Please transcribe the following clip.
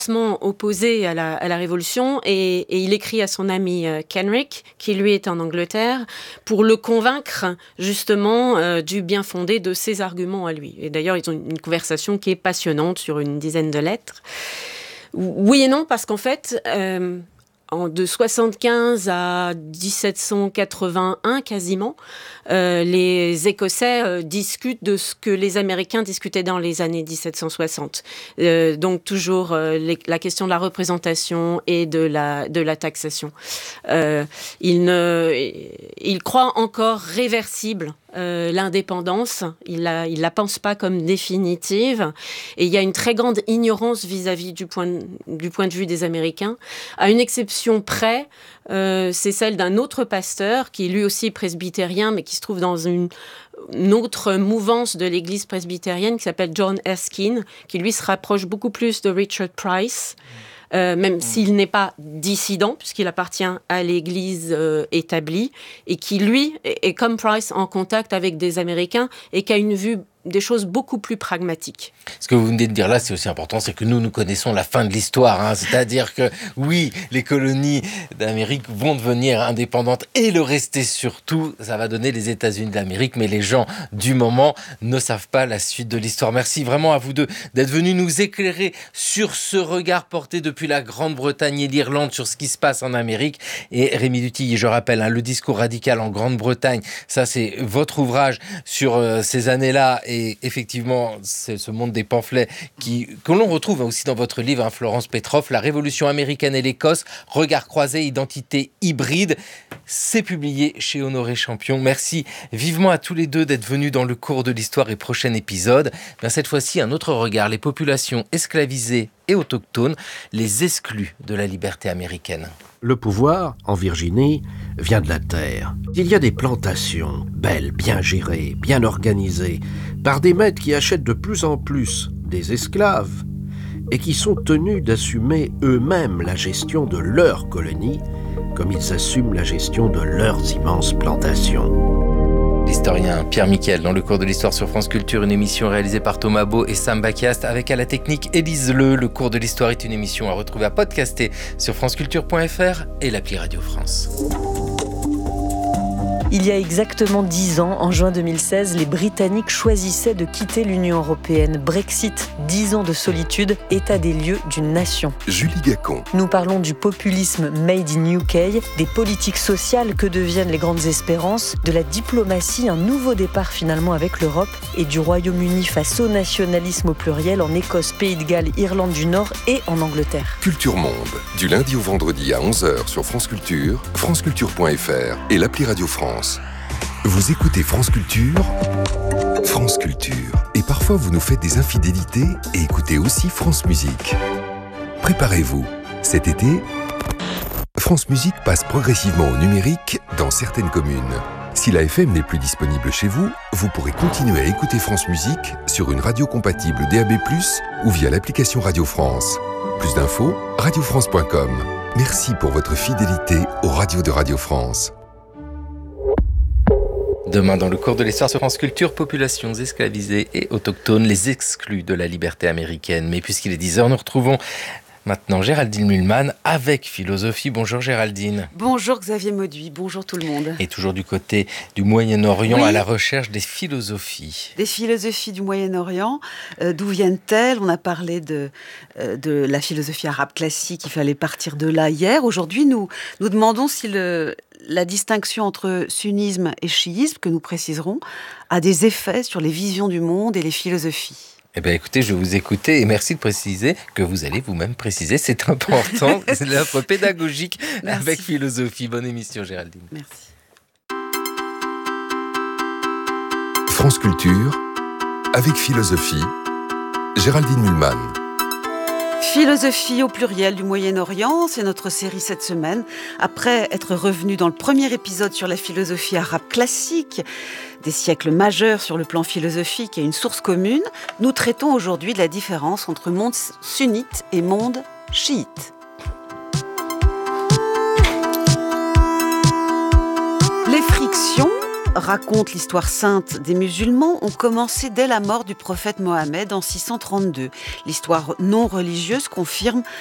opposé à la Révolution et il écrit à son ami Kenrick, qui lui est en Angleterre, pour le convaincre justement du bien fondé de ses arguments à lui. Et d'ailleurs, ils ont une conversation qui est passionnante sur une dizaine de lettres. Oui et non, parce qu'en fait, de 75 à 1781 quasiment, les Écossais discutent de ce que les Américains discutaient dans les années 1760. Donc toujours la question de la représentation et de la taxation. Ils croient encore réversible l'indépendance. Ils la pensent pas comme définitive. Et il y a une très grande ignorance vis-à-vis du point de vue des Américains. À une exception près, c'est celle d'un autre pasteur qui est lui aussi presbytérien, mais qui se trouve dans une autre mouvance de l'église presbytérienne qui s'appelle John Erskine, qui lui se rapproche beaucoup plus de Richard Price. Même s'il n'est pas dissident, puisqu'il appartient à l'Église établie, et qui, lui, est comme Price en contact avec des Américains et qui a une vue des choses beaucoup plus pragmatiques. Ce que vous venez de dire là, c'est aussi important, c'est que nous connaissons la fin de l'histoire. Hein. C'est-à-dire que, oui, les colonies d'Amérique vont devenir indépendantes et le rester surtout. Ça va donner les États-Unis d'Amérique, mais les gens du moment ne savent pas la suite de l'histoire. Merci vraiment à vous deux d'être venus nous éclairer sur ce regard porté depuis la Grande-Bretagne et l'Irlande sur ce qui se passe en Amérique. Et Rémi Duthilly, je rappelle, le discours radical en Grande-Bretagne, ça c'est votre ouvrage sur ces années-là. Et effectivement, c'est ce monde des pamphlets que l'on retrouve aussi dans votre livre, Florence Petroff, La Révolution américaine et l'Écosse, regard croisé, identité hybride. C'est publié chez Honoré Champion. Merci vivement à tous les deux d'être venus dans le cours de l'histoire et prochain épisode. Cette fois-ci, un autre regard, les populations esclavisées et autochtones, les exclus de la liberté américaine. Le pouvoir, en Virginie, vient de la terre. Il y a des plantations, belles, bien gérées, bien organisées, par des maîtres qui achètent de plus en plus des esclaves et qui sont tenus d'assumer eux-mêmes la gestion de leurs colonies, comme ils assument la gestion de leurs immenses plantations. L'historien Pierre Miquel dans le cours de l'histoire sur France Culture, une émission réalisée par Thomas Beau et Sam Bakiast avec à la technique Élise Le. Le cours de l'histoire est une émission à retrouver à podcaster sur franceculture.fr et l'appli Radio France. Il y a exactement 10 ans, en juin 2016, les Britanniques choisissaient de quitter l'Union européenne. Brexit, 10 ans de solitude, état des lieux d'une nation. Julie Gacon. Nous parlons du populisme made in UK, des politiques sociales que deviennent les grandes espérances, de la diplomatie, un nouveau départ finalement avec l'Europe, et du Royaume-Uni face au nationalisme au pluriel en Écosse, Pays de Galles, Irlande du Nord et en Angleterre. Culture Monde, du lundi au vendredi à 11h sur France Culture, franceculture.fr et l'appli Radio France. Vous écoutez France Culture, France Culture. Et parfois vous nous faites des infidélités et écoutez aussi France Musique. Préparez-vous, cet été, France Musique passe progressivement au numérique dans certaines communes. Si la FM n'est plus disponible chez vous, vous pourrez continuer à écouter France Musique sur une radio compatible DAB+, ou via l'application Radio France. Plus d'infos, radiofrance.com. Merci pour votre fidélité aux radios de Radio France. Demain, dans le cours de l'histoire sur France Culture, populations esclavisées et autochtones, les exclus de la liberté américaine. Mais puisqu'il est 10h, nous retrouvons maintenant Géraldine Mühlmann avec Philosophie. Bonjour Géraldine. Bonjour Xavier Mauduit, bonjour tout le monde. Et toujours du côté du Moyen-Orient, oui, à la recherche des philosophies. Des philosophies du Moyen-Orient, d'où viennent-elles ? On a parlé de la philosophie arabe classique, il fallait partir de là hier. Aujourd'hui, nous demandons si la distinction entre sunnisme et chiisme, que nous préciserons, a des effets sur les visions du monde et les philosophies. Eh bien, écoutez, je vais vous écouter et merci de préciser que vous allez vous-même préciser. C'est important. C'est l'offre pédagogique avec Philosophie. Bonne émission, Géraldine. Merci. France Culture, avec Philosophie, Géraldine Mühlmann. Philosophie au pluriel du Moyen-Orient, c'est notre série cette semaine. Après être revenu dans le premier épisode sur la philosophie arabe classique, des siècles majeurs sur le plan philosophique et une source commune, nous traitons aujourd'hui de la différence entre monde sunnite et monde chiite. Les frictions racontent l'histoire sainte des musulmans ont commencé dès la mort du prophète Mohammed en 632. L'histoire non religieuse confirme